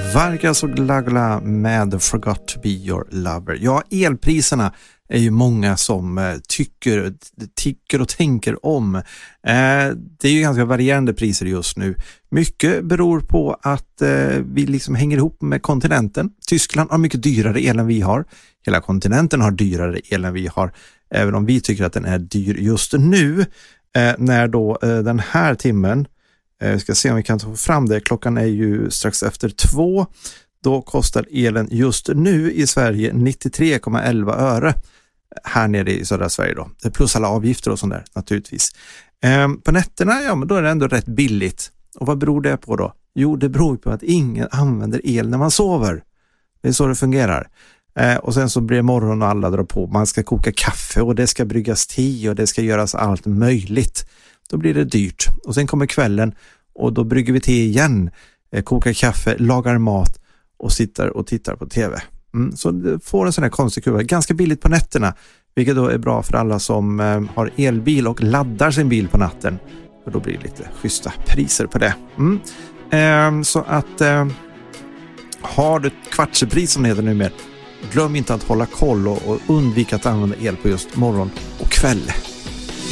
Vargas och Glagla med Forgot to be your lover. Ja, elpriserna är ju många som tycker och tänker om. Det är ju ganska varierande priser just nu. Mycket beror på att vi liksom hänger ihop med kontinenten. Tyskland har mycket dyrare el än vi har. Hela kontinenten har dyrare el än vi har. Även om vi tycker att den är dyr just nu. När då den här timmen, vi ska se om vi kan ta fram det. Klockan är ju strax efter 2. Då kostar elen just nu i Sverige 93,11 öre. Här nere i södra Sverige då. Det är plus alla avgifter och sånt där naturligtvis. På nätterna, ja men då är det ändå rätt billigt. Och vad beror det på då? Jo, det beror på att ingen använder el när man sover. Det är så det fungerar. Och sen så blir morgon och alla drar på. Man ska koka kaffe och det ska bryggas te och det ska göras allt möjligt. Då blir det dyrt. Och sen kommer kvällen och då brygger vi te igen. Kokar kaffe, lagar mat och sitter och tittar på tv. Så det får en sån här konstig kurva. Ganska billigt på nätterna. Vilket då är bra för alla som har elbil och laddar sin bil på natten. För då blir det lite schyssta priser på det. Så att har du ett kvartspris som det heter nu med. Glöm inte att hålla koll och undvika att använda el på just morgon och kväll.